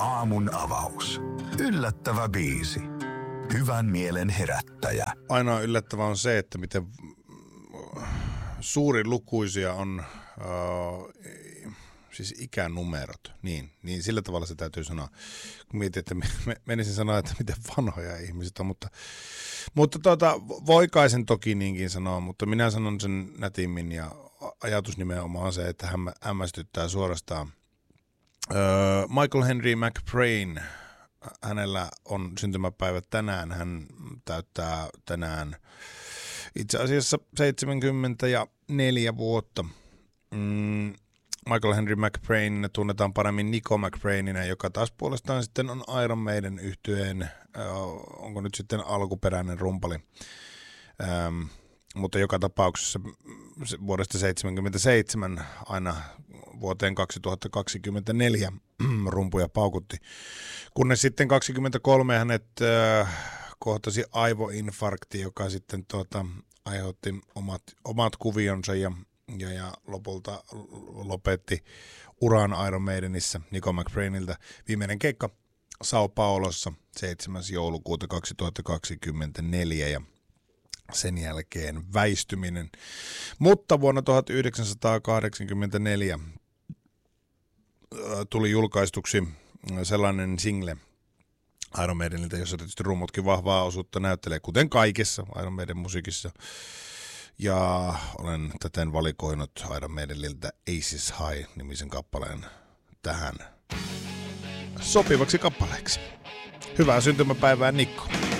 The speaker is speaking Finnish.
Aamun avaus. Yllättävä biisi. Hyvän mielen herättäjä. Ainoa yllättävää on se, että miten suuri lukuisia on siis ikänumerot. Niin sillä tavalla se täytyy sanoa. Kun mietin, että menisin sanoa, että miten vanhoja ihmiset on, mutta voikaisen toki niinkin sanoa, mutta minä sanon sen nätimmin ja ajatus nimenomaan on se, että hän hämmästyttää suorastaan. Michael Henry McBrain, hänellä on syntymäpäivä tänään, hän täyttää tänään itse asiassa 74 vuotta. Michael Henry McBrain tunnetaan paremmin Nico McBrainina, joka taas puolestaan sitten on Iron Maiden -yhtyeen, onko nyt sitten alkuperäinen rumpali. Mutta joka tapauksessa vuodesta 1977 aina vuoteen 2024 rumpuja paukutti. Kunnes sitten 2023 hänet kohtasi aivoinfarkti, joka sitten aiheutti omat kuvionsa ja lopulta lopetti uran Iron Maidenissä Nico McBrainilta. Viimeinen keikka Sao Paulossa 7. joulukuuta 2024 ja sen jälkeen väistyminen. Mutta vuonna 1984 tuli julkaistuksi sellainen single Iron Maidenilta, jossa tietysti rummutkin vahvaa osuutta näyttelee, kuten kaikessa Iron Maiden musiikissa. Ja olen täten valikoinut Iron Maideniltä Aces High-nimisen kappaleen tähän sopivaksi kappaleeksi. Hyvää syntymäpäivää, Nikko!